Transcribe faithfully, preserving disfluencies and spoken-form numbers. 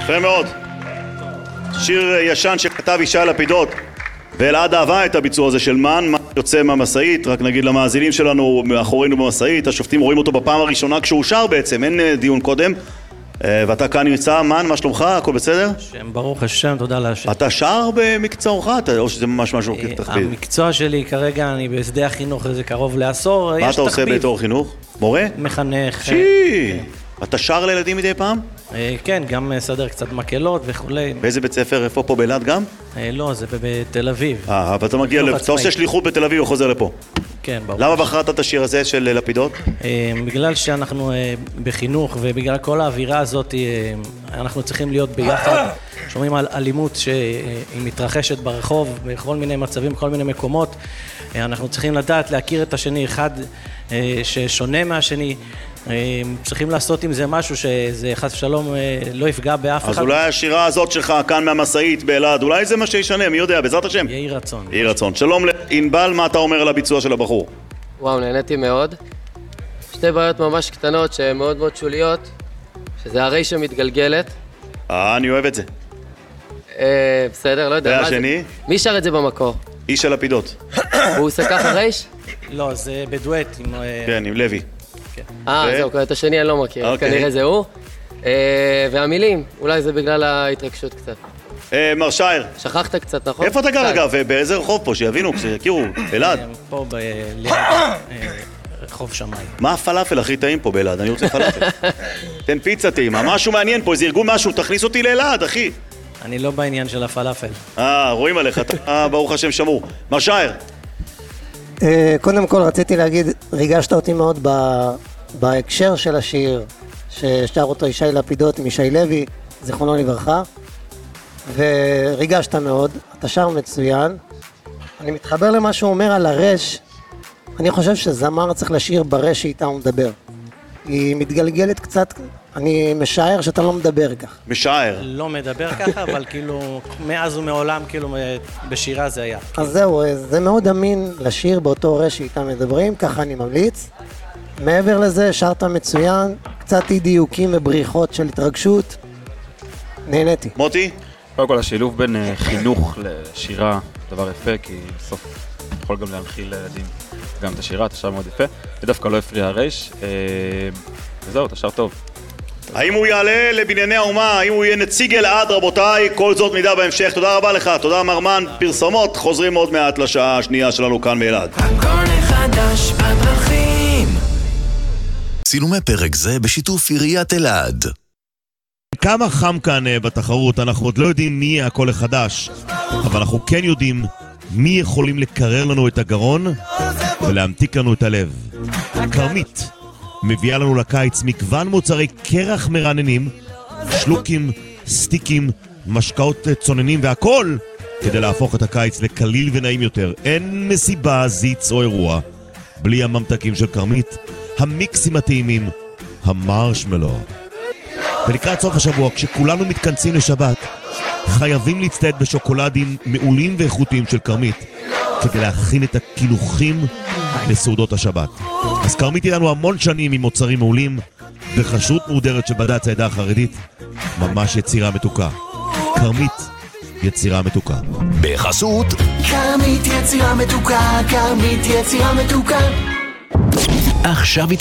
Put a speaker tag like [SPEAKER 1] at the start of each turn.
[SPEAKER 1] יפה מאוד. שיר ישן שכתב ישי לפידות, ואלעד אהבה את הביצוע הזה של מן, מן יוצא מהמסעית, רק נגיד למאזינים שלנו מאחורינו במסעית, השופטים רואים אותו בפעם הראשונה כשהוא שר בעצם, אין דיון קודם, ואתה כאן נמצא, מן, מה שלומך? הכל בסדר?
[SPEAKER 2] שם ברוך השם, תודה להשם.
[SPEAKER 1] אתה שר במקצועך, או שזה ממש משהו כתחביב?
[SPEAKER 2] המקצוע שלי כרגע, אני בשדה החינוך, זה קרוב לעשור,
[SPEAKER 1] מה אתה עושה בתור חינוך? מורה?
[SPEAKER 2] מחנך.
[SPEAKER 1] שי! אתה שר לילדים מדי פעם?
[SPEAKER 2] כן, גם סדר קצת מקלות וכולי.
[SPEAKER 1] באיזה בית ספר? איפה פה באלעד גם?
[SPEAKER 2] לא, זה בתל אביב.
[SPEAKER 1] אה, אבל אתה מגיע, אתה עושה שליחות בתל אביב וחוזר לפה.
[SPEAKER 2] כן, ברור.
[SPEAKER 1] למה בחרת את השיר הזה של לפידות?
[SPEAKER 2] בגלל שאנחנו בחינוך ובגלל כל האווירה הזאת, אנחנו צריכים להיות ביחד. שומעים על אלימות שהיא מתרחשת ברחוב, בכל מיני מצבים, בכל מיני מקומות. אנחנו צריכים לדעת להכיר את השני, אחד ששונה מהשני. צריכים לעשות עם זה משהו שזה חס ושלום לא יפגע באף אחד.
[SPEAKER 1] אז אולי השירה הזאת שלך כאן מהמסעית באלעד, אולי זה מה שישנה, מי יודע, בעזרת השם?
[SPEAKER 2] יהי רצון.
[SPEAKER 1] יהי רצון. שלום לענבל, מה אתה אומר על הביצוע של הבחור?
[SPEAKER 3] וואו, נהניתי מאוד. שתי בעיות ממש קטנות שהן מאוד מאוד שוליות, שזה הרי שמתגלגלת.
[SPEAKER 1] אה, אני אוהב את זה.
[SPEAKER 3] אה, בסדר, לא יודע.
[SPEAKER 1] והשני?
[SPEAKER 3] מי שר את זה במקור?
[SPEAKER 1] איש של הפידות.
[SPEAKER 3] הוא עושה ככה רייש?
[SPEAKER 2] לא, זה בדואט עם...
[SPEAKER 1] כן, עם לוי.
[SPEAKER 3] אה, זהו, את השני אני לא מכיר, כנראה זה הוא. והמילים, אולי זה בגלל ההתרגשות קצת.
[SPEAKER 1] מר שייר.
[SPEAKER 3] שכחת קצת, נכון?
[SPEAKER 1] איפה אתה גר אגב? באיזה רחוב פה? שיבינו, כשיכירו, אלעד.
[SPEAKER 2] פה ברחוב שמיים.
[SPEAKER 1] מה הפלאפל הכי טעים פה באלעד? אני רוצה פלאפל. תן פיצה טעימה, משהו מעניין פה, איזה ארגון משהו, תכניס אותי לאלעד, אחי.
[SPEAKER 2] אני לא בעניין של הפלאפל.
[SPEAKER 1] אה, רואים עליך, אתה ברוך השם שמור. מר שייר.
[SPEAKER 4] קודם כל רציתי להגיד, ריגשת אותי מאוד בהקשר של השיר ששר אותו ישי לפידות עם ישי לוי, זיכרונו לברכה, וריגשת מאוד, אתה שר מצוין. אני מתחבר למה שהוא אומר על הרש, אני חושב שזמר צריך לשיר ברש שאיתה הוא מדבר. היא מתגלגלת קצת, אני משער שאתה לא מדבר כך.
[SPEAKER 1] משער.
[SPEAKER 2] לא מדבר ככה, אבל כאילו מאז ומעולם כאילו בשירה זה היה.
[SPEAKER 4] אז זהו, זה מאוד אמין לשיר באותו רש שאיתה מדברים, ככה אני ממליץ. מעבר לזה, שרת מצוין, קצת אי דיוקים ובריחות של התרגשות, נהניתי.
[SPEAKER 1] מוטי?
[SPEAKER 5] קודם כל, השילוב בין חינוך לשירה, דבר יפה, כי בסוף יכול גם להנחיל לילדים גם את השירה, אתה שר מאוד יפה, ודווקא לא הפריע הרייש, וזהו, אתה שר טוב.
[SPEAKER 1] האם הוא יעלה לבנייני האומה, האם הוא יהיה נציג אלעד, רבותיי, כל זאת מידע בהמשך. תודה רבה לך, תודה מרמן, פרסומות, חוזרים עוד מעט לשעה השנייה שלנו כאן באלעד.
[SPEAKER 6] הכל חדש בדרכים.
[SPEAKER 7] צילומי פרק זה בשיתוף עיריית אלעד.
[SPEAKER 8] כמה חם כאן בתחרות, אנחנו עוד לא יודעים מי יהיה הקול החדש, אבל אנחנו כן יודעים מי יכולים לקרר לנו את הגרון ולהמתיק לנו את הלב. קרמית מביאה לנו לקיץ מגוון מוצרי קרח מרעננים, שלוקים, סטיקים, משקאות צוננים והכל כדי להפוך את הקיץ לקליל ונעים יותר. אין מסיבה, זיץ או אירוע בלי הממתקים של קרמית, המיקסים הטעימים, המרשמלו. ולקראת סוף השבוע, כשכולנו מתכנסים לשבת, חייבים להצטייד בשוקולדים מעולים ואיכותיים של קרמית כדי להכין את הקילוחים לסעודות השבת. אז קרמית איתנו המון שנים עם מוצרים מעולים וחשות מודרת שבדעת העדה החרדית, ממש יצירה מתוקה. קרמית, יצירה מתוקה.
[SPEAKER 7] בחסות
[SPEAKER 6] קרמית יצירה מתוקה, קרמית יצירה מתוקה.
[SPEAKER 7] עכשיו